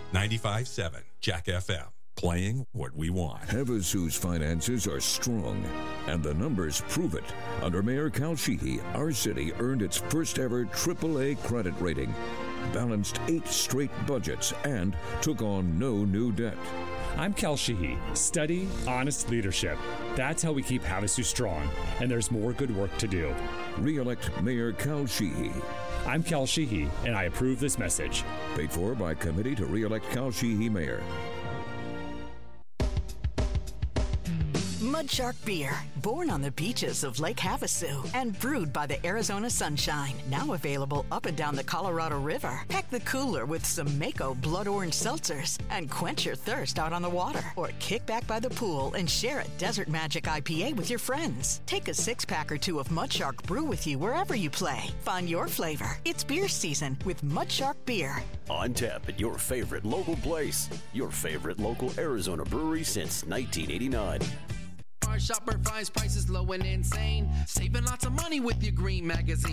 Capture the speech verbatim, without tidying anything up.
ninety-five point seven Jack F M. Playing what we want. Havasu's finances are strong, and the numbers prove it. Under Mayor Cal Sheehy, our city earned its first ever triple A credit rating, balanced eight straight budgets, and took on no new debt. I'm Cal Sheehy. Steady, honest leadership. That's how we keep Havasu strong, and there's more good work to do. Re-elect Mayor Cal Sheehy. I'm Cal Sheehy, and I approve this message. Paid for by Committee to Re-elect Cal Sheehy Mayor. Mudshark Beer, born on the beaches of Lake Havasu and brewed by the Arizona sunshine. Now available up and down the Colorado River. Pack the cooler with some Mako Blood Orange Seltzers and quench your thirst out on the water. Or kick back by the pool and share a Desert Magic I P A with your friends. Take a six-pack or two of Mudshark Brew with you wherever you play. Find your flavor. It's beer season with Mudshark Beer. On tap at your favorite local place. Your favorite local Arizona brewery since nineteen eighty-nine. Our shopper finds prices low and insane, saving lots of money with your green magazine.